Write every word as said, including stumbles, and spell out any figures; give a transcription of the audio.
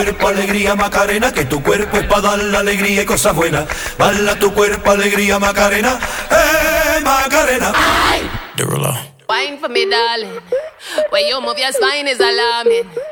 cuerpo, alegría, Macarena, que tu cuerpo es para dar la alegría y cosas buenas. Baila tu cuerpo, alegría, Macarena, eh, Macarena. Wine for me, darling. When you move your spine is alarming.